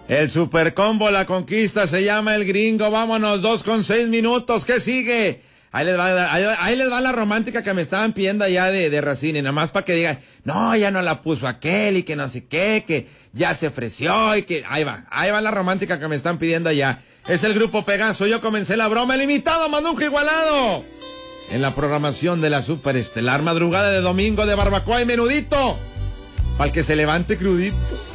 El supercombo, la conquista, se llama El Gringo. Vámonos, 2:06. ¿Qué sigue? Ahí les va la romántica que me estaban pidiendo allá de Racine, nada más para que digan, no, ya no la puso aquel y que no sé qué, que ya se ofreció y que... Ahí va la romántica que me están pidiendo allá. Es el grupo Pegaso, yo comencé la broma, el invitado Manujo Igualado. En la programación de la superestelar madrugada de domingo de barbacoa y menudito. Para el que se levante crudito.